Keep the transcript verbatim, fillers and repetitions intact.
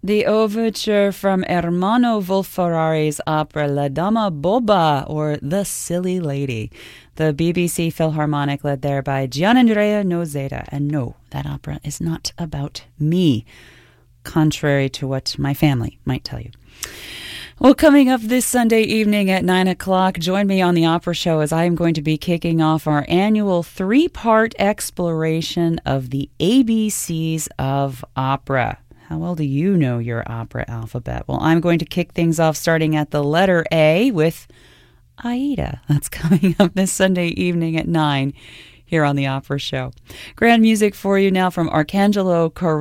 The overture from Ermanno Wolf-Ferrari's opera La Dama Bobba, or The Silly Lady. The B B C Philharmonic, led there by Gianandrea Noseda. And no, that opera is not about me, contrary to what my family might tell you. Well, coming up this Sunday evening at nine o'clock, join me on the Opera Show as I am going to be kicking off our annual three-part exploration of the A B Cs of opera. How well do you know your opera alphabet? Well, I'm going to kick things off starting at the letter A with Aida. That's coming up this Sunday evening at nine here on the Opera Show. Grand music for you now from Arcangelo Correa.